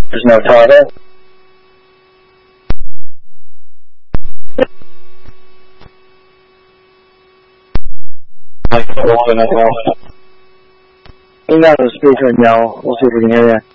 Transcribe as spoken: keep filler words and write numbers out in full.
There's no toggle. You got the speaker and yell. We'll see if we can hear you.